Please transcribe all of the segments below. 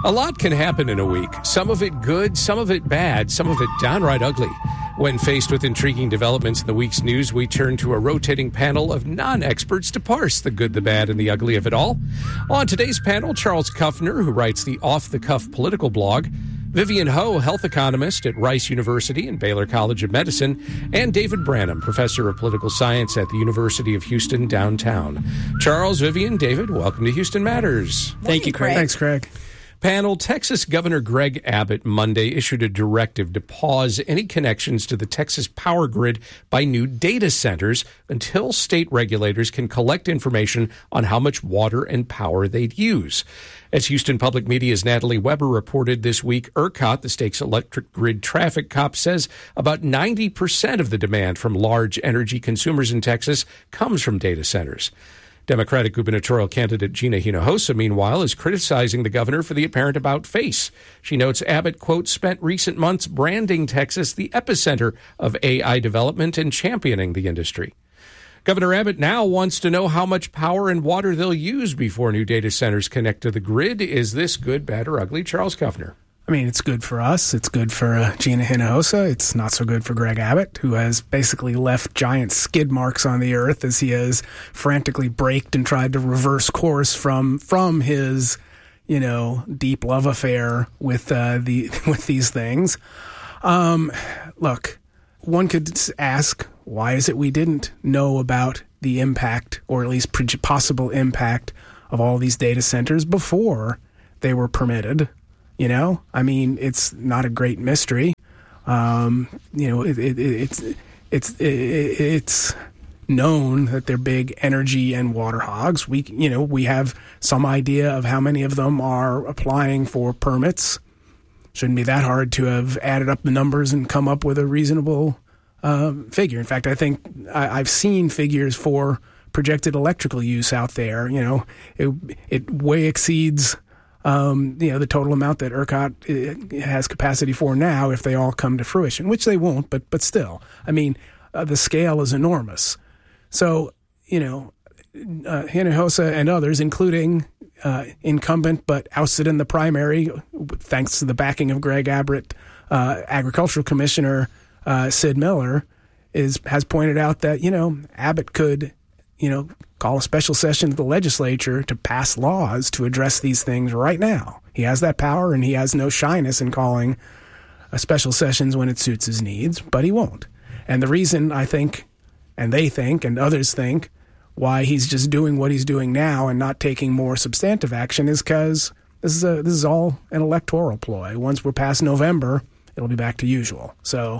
A lot can happen in a week. Some of it good, some of it bad, some of it downright ugly. When faced with intriguing developments in the week's news, we turn to a rotating panel of non-experts to parse the good, the bad, and the ugly of it all. On today's panel, Charles Kuffner, who writes the Off the Cuff political blog, Vivian Ho, health economist at Rice University and Baylor College of Medicine, and David Branham, professor of political science at the University of Houston downtown. Charles, Vivian, David, welcome to Houston Matters. Thank you, Craig. Thanks, Craig. Panel, Texas Governor Greg Abbott Monday issued a directive to pause any connections to the Texas power grid by new data centers until state regulators can collect information on how much water and power they'd use. As Houston Public Media's Natalie Weber reported this week, ERCOT, the state's electric grid traffic cop, says about 90% of the demand from large energy consumers in Texas comes from data centers. Democratic gubernatorial candidate Gina Hinojosa, meanwhile, is criticizing the governor for the apparent about-face. She notes Abbott, quote, spent recent months branding Texas the epicenter of AI development and championing the industry. Governor Abbott now wants to know how much power and water they'll use before new data centers connect to the grid. Is this good, bad, or ugly? Charles Kuffner. I mean, it's good for us. It's good for Gina Hinojosa. It's not so good for Greg Abbott, who has basically left giant skid marks on the earth as he has frantically braked and tried to reverse course from his, deep love affair with with these things. Look, one could ask, why is it we didn't know about the impact, or at least possible impact, of all these data centers before they were permitted? I mean, it's not a great mystery. It's known that they're big energy and water hogs. We have some idea of how many of them are applying for permits. Shouldn't be that hard to have added up the numbers and come up with a reasonable figure. In fact, I think I've seen figures for projected electrical use out there. It way exceeds the total amount that ERCOT has capacity for now if they all come to fruition, which they won't, but still. I mean, the scale is enormous. So, Hinojosa and others, including incumbent but ousted in the primary, thanks to the backing of Greg Abbott, Agricultural Commissioner Sid Miller, has pointed out that, Abbott could, call a special session of the legislature to pass laws to address these things right now. He has that power, and he has no shyness in calling special sessions when it suits his needs, but he won't. And the reason I think, and they think, and others think, why he's just doing what he's doing now and not taking more substantive action is because this is all an electoral ploy. Once we're past November, it'll be back to usual. So,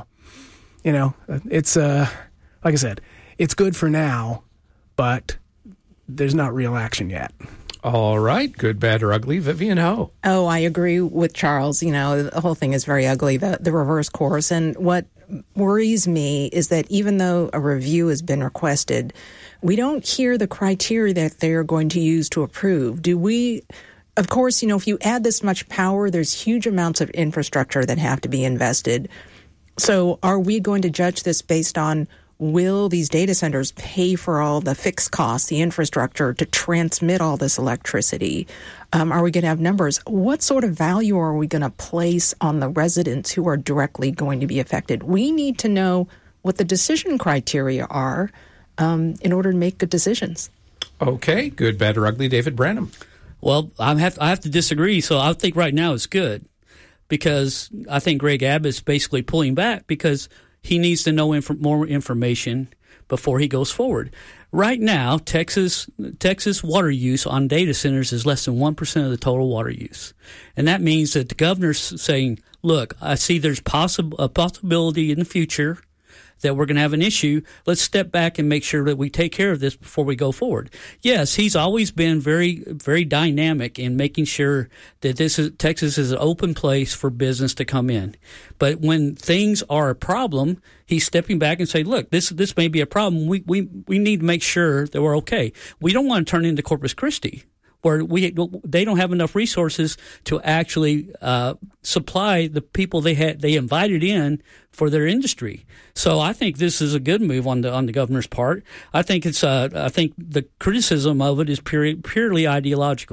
it's, like I said, it's good for now, but there's not real action yet. All right. Good, bad, or ugly. Vivian Ho. Oh, I agree with Charles. The whole thing is very ugly, the reverse course. And what worries me is that even though a review has been requested, we don't hear the criteria that they're going to use to approve. Do we? Of course, if you add this much power, there's huge amounts of infrastructure that have to be invested. So are we going to judge this based on, will these data centers pay for all the fixed costs, the infrastructure to transmit all this electricity? Are we going to have numbers? What sort of value are we going to place on the residents who are directly going to be affected? We need to know what the decision criteria are in order to make good decisions. Okay. Good, bad, or ugly. David Branham. Well, I have to disagree. So I think right now it's good, because I think Greg Abbott's basically pulling back because he needs to know more information before he goes forward. Right now, Texas water use on data centers is less than 1% of the total water use. And that means that the governor's saying, look, I see there's a possibility in the future that we're going to have an issue. Let's step back and make sure that we take care of this before we go forward. Yes, he's always been very, very dynamic in making sure that Texas is an open place for business to come in. But when things are a problem, he's stepping back and saying, look, this may be a problem. We need to make sure that we're okay. We don't want to turn into Corpus Christi, where they don't have enough resources to actually supply the people they invited in for their industry. So I think this is a good move on the governor's part. I think the criticism of it is purely ideological.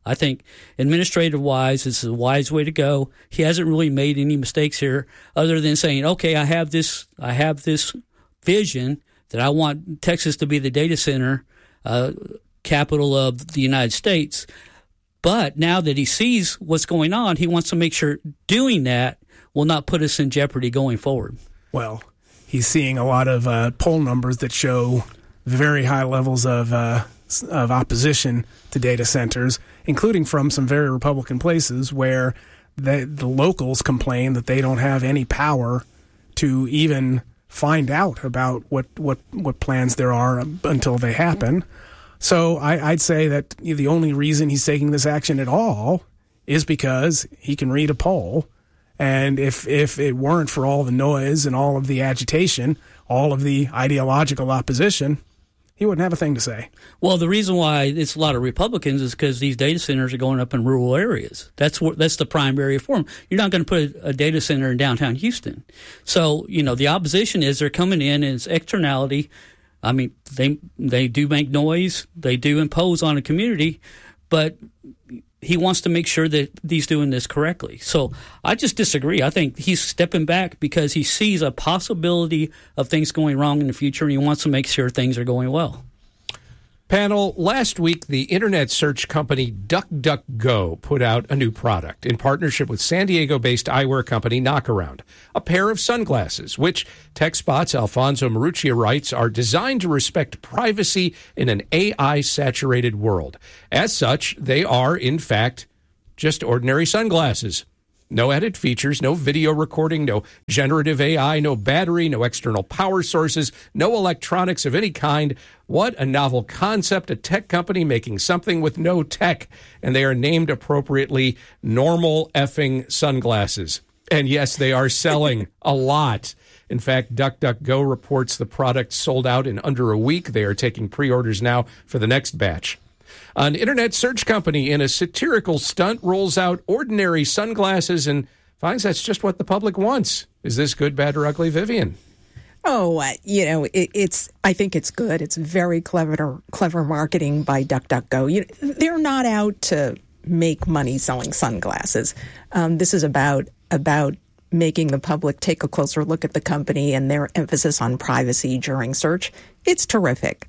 I think administrative-wise, this is a wise way to go. He hasn't really made any mistakes here other than saying, okay, I have this vision that I want Texas to be the data center capital of the United States. But now that he sees what's going on, he wants to make sure doing that will not put us in jeopardy going forward. Well, he's seeing a lot of poll numbers that show very high levels of opposition to data centers, including from some very Republican places where the locals complain that they don't have any power to even find out about what plans there are until they happen. So I'd say that the only reason he's taking this action at all is because he can read a poll. And if it weren't for all the noise and all of the agitation, all of the ideological opposition, he wouldn't have a thing to say. Well, the reason why it's a lot of Republicans is because these data centers are going up in rural areas. That's the prime area for them. You're not going to put a data center in downtown Houston. So, the opposition is they're coming in and it's externality. I mean, they do make noise. They do impose on a community, but he wants to make sure that he's doing this correctly. So I just disagree. I think he's stepping back because he sees a possibility of things going wrong in the future, and he wants to make sure things are going well. Panel, last week, the internet search company DuckDuckGo put out a new product in partnership with San Diego-based eyewear company Knockaround, a pair of sunglasses, which TechSpot's Alfonso Maruccia writes are designed to respect privacy in an AI-saturated world. As such, they are, in fact, just ordinary sunglasses. No added features, no video recording, no generative AI, no battery, no external power sources, no electronics of any kind. What a novel concept, a tech company making something with no tech. And they are named appropriately normal effing sunglasses. And yes, they are selling a lot. In fact, DuckDuckGo reports the product sold out in under a week. They are taking pre-orders now for the next batch. An internet search company in a satirical stunt rolls out ordinary sunglasses and finds that's just what the public wants. Is this good, bad, or ugly, Vivian? Oh, it's. I think it's good. It's very clever marketing by DuckDuckGo. They're not out to make money selling sunglasses. This is about making the public take a closer look at the company and their emphasis on privacy during search. It's terrific.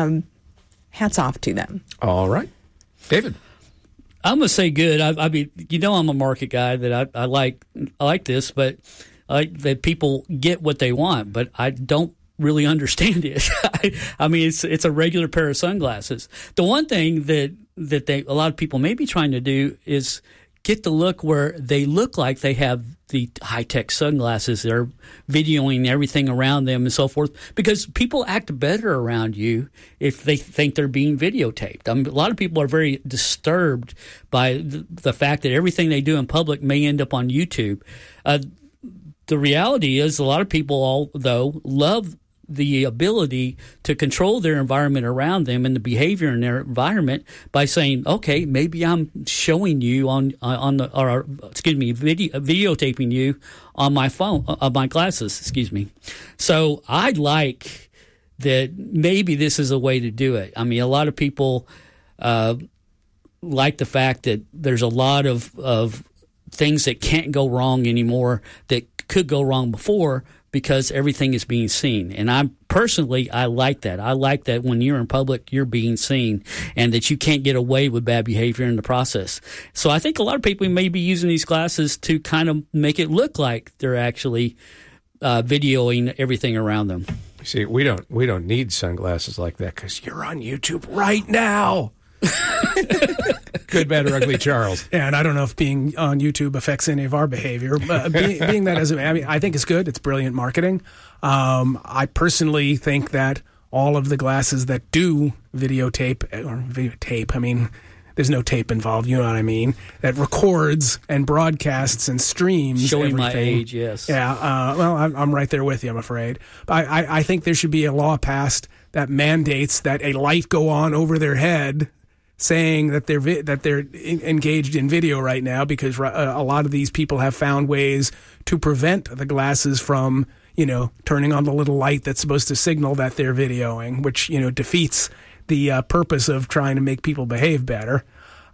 Hats off to them. All right. David? I'm going to say good. I mean, I'm a market guy that I like this, but I like that people get what they want, but I don't really understand it. I mean, it's a regular pair of sunglasses. The one thing that a lot of people may be trying to do is get the look where they look like they have the high-tech sunglasses. They're videoing everything around them and so forth, because people act better around you if they think they're being videotaped. I mean, a lot of people are very disturbed by the fact that everything they do in public may end up on YouTube. The reality is a lot of people, though, love the ability to control their environment around them and the behavior in their environment by saying, okay, maybe I'm showing you videotaping you on my phone, my glasses, excuse me. So I'd like that maybe this is a way to do it. I mean, a lot of people like the fact that there's a lot of things that can't go wrong anymore that could go wrong before, because everything is being seen. And I like that. I like that when you're in public, you're being seen and that you can't get away with bad behavior in the process. So I think a lot of people may be using these glasses to kind of make it look like they're actually videoing everything around them. See, we don't need sunglasses like that because you're on YouTube right now. Good, bad, or ugly, Charles. Yeah, and I don't know if being on YouTube affects any of our behavior. Being that I think it's good. It's brilliant marketing. I personally think that all of the glasses that do videotape, I mean, there's no tape involved, you know what I mean, that records and broadcasts and streams showing everything. My age, yes. Yeah, well, I'm right there with you, I'm afraid. I think there should be a law passed that mandates that a light go on over their head saying that they're engaged in video right now, because a lot of these people have found ways to prevent the glasses from, turning on the little light that's supposed to signal that they're videoing, which, defeats the purpose of trying to make people behave better.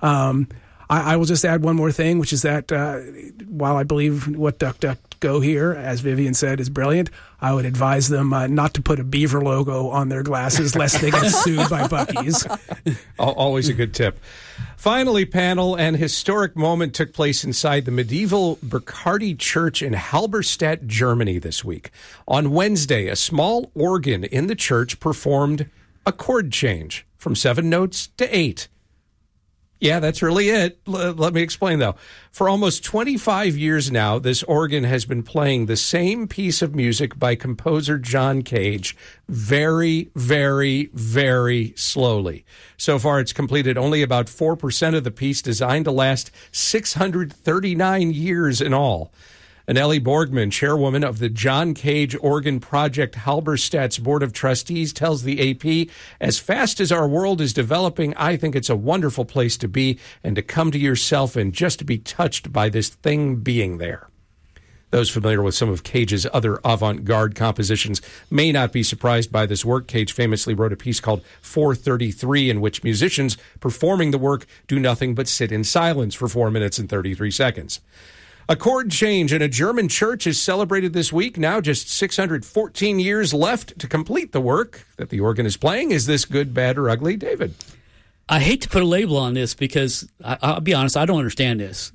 I will just add one more thing, which is that while I believe what DuckDuckGo here, as Vivian said, is brilliant, I would advise them not to put a beaver logo on their glasses lest they get sued by Buc-ee's. Always a good tip. Finally, panel, an historic moment took place inside the medieval Burkhardi Church in Halberstadt, Germany this week. On Wednesday, a small organ in the church performed a chord change from 7 notes to 8. Yeah, that's really it. Let me explain, though. For almost 25 years now, this organ has been playing the same piece of music by composer John Cage very, very, very slowly. So far, it's completed only about 4% of the piece, designed to last 639 years in all. Anneli Borgman, chairwoman of the John Cage Organ Project Halberstadt's Board of Trustees, tells the AP, as fast as our world is developing, I think it's a wonderful place to be and to come to yourself and just to be touched by this thing being there. Those familiar with some of Cage's other avant-garde compositions may not be surprised by this work. Cage famously wrote a piece called 433, in which musicians performing the work do nothing but sit in silence for 4 minutes and 33 seconds. A chord change in a German church is celebrated this week. Now just 614 years left to complete the work that the organ is playing. Is this good, bad, or ugly, David? I hate to put a label on this because I'll be honest, I don't understand this.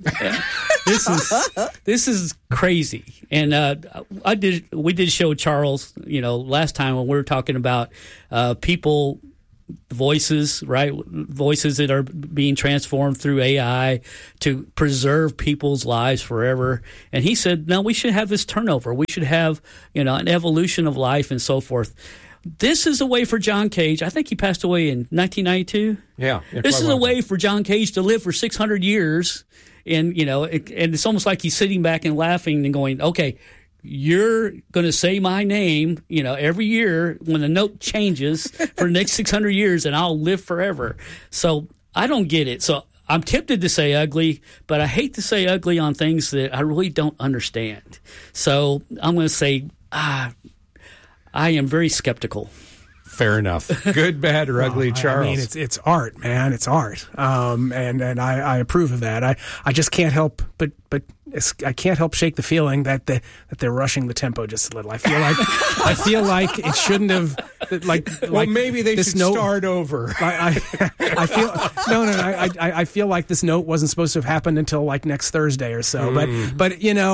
This is crazy. And we did show Charles, last time when we were talking about people. Voices, right? Voices that are being transformed through AI to preserve people's lives forever. And he said, no, we should have this turnover. We should have, an evolution of life and so forth. This is a way for John Cage. I think he passed away in 1992. Yeah. This is a way for John Cage to live for 600 years. And, and it's almost like he's sitting back and laughing and going, okay, you're going to say my name, every year when the note changes for the next 600 years, and I'll live forever. So I don't get it. So I'm tempted to say ugly, but I hate to say ugly on things that I really don't understand. So I'm going to say I am very skeptical. Fair enough. Good, bad, or ugly, Charles? I mean, it's art, man. It's art, and I approve of that. I just can't help but I can't help shake the feeling that they're rushing the tempo just a little. I feel like it shouldn't have. Well, maybe they should start over. I feel I feel like this note wasn't supposed to have happened until like next Thursday or so. But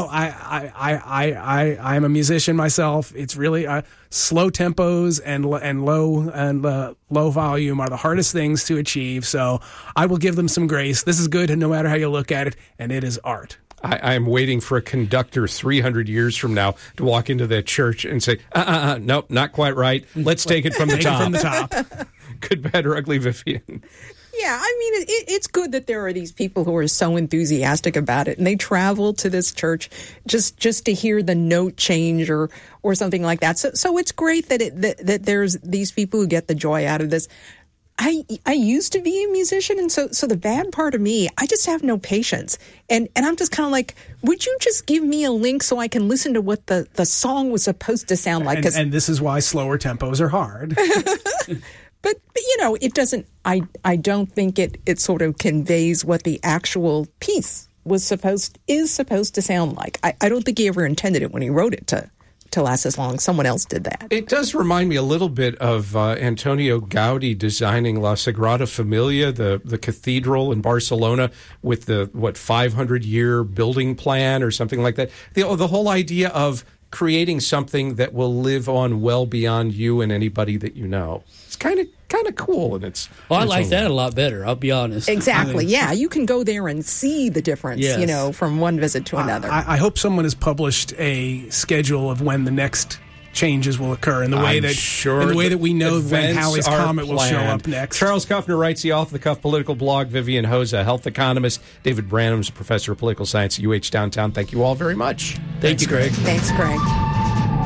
I'm a musician myself. It's really slow tempos and low volume are the hardest things to achieve. So I will give them some grace. This is good, no matter how you look at it, and it is art. I am waiting for a conductor 300 years from now to walk into that church and say, nope, not quite right. Let's take it from the top. Good, bad, or ugly, Vivian? Yeah, I mean, it's good that there are these people who are so enthusiastic about it, and they travel to this church just to hear the note change or something like that. So it's great that there's these people who get the joy out of this. I used to be a musician, and so the bad part of me, I just have no patience. And I'm just kind of like, would you just give me a link so I can listen to what the song was supposed to sound like? And this is why slower tempos are hard. But it doesn't, I don't think it sort of conveys what the actual piece is supposed to sound like. I don't think he ever intended it when he wrote it to last as long. Someone else did that. It does remind me a little bit of Antonio Gaudi designing La Sagrada Familia, the cathedral in Barcelona with the 500-year building plan or something like that. The whole idea of creating something that will live on well beyond you and anybody that you know. It's kind of cool, and it's. Well, I like that a lot better. I'll be honest. Exactly. Yeah, you can go there and see the difference. Yes. From one visit to another. I hope someone has published a schedule of when the next changes will occur, in the way that we know when Halley's Comet will show up next. Charles Kuffner writes the off-the-cuff political blog. Vivian Hoza, health economist. David Branham's a professor of political science at UH Downtown. Thank you all very much. Thank you, Greg. Thanks, Greg.